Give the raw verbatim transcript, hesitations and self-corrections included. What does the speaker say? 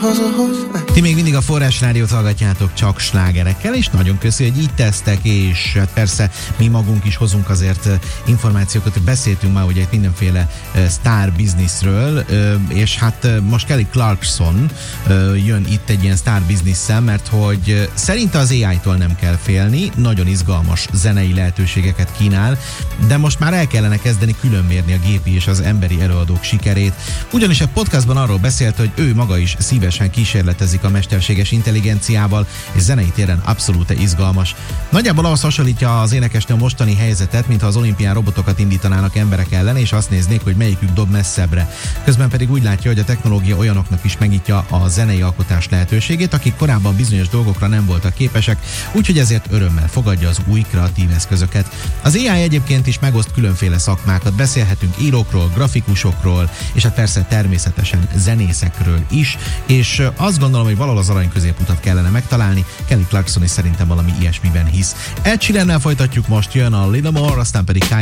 hazahoz. Ti még mindig a Forrás Rádiót hallgatjátok csak slágerekkel, és nagyon köszi, hogy így tesztek, és hát persze mi magunk is hozunk azért információkat, beszéltünk már ugye itt mindenféle sztár bizniszről, és hát most Kelly Clarkson jön itt egy ilyen sztár bizniszszel, mert hogy szerinte az á í-tól nem kell félni, nagyon izgalmas zenei lehetőségeket kínál, de most már el kellene kezdeni különmérni a gépi és az emberi előadók sikerét, ugyanis a podcastban arról beszélt, hogy ő maga is szívesen kísérletezik a mesterséges intelligenciával, és zenei téren abszolút izgalmas. Nagyjából ahhoz hasonlítja az énekesnő a mostani helyzetet, mintha az olimpián robotokat indítanának emberek ellen, és azt néznék, hogy melyikük dob messzebbre. Közben pedig úgy látja, hogy a technológia olyanoknak is megnyitja a zenei alkotás lehetőségét, akik korábban bizonyos dolgokra nem voltak képesek, úgyhogy ezért örömmel fogadja az új kreatív eszközöket. Az á í egyébként is megoszt különféle szakmákat, beszélhetünk írókról, grafikusokról, és hát persze természetesen zenészekről is, és azt gondolom, hogy valahol az arany középutat kellene megtalálni. Kelly Clarkson is szerintem valami ilyesmiben hisz. Ed Sheerannel folytatjuk, most jön a Little More, aztán pedig Kai